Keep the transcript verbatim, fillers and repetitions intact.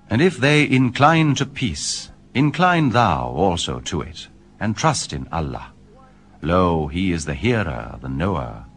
And if they incline to peace, incline thou also to it, and trust in Allah. Lo, he is the hearer, the knower.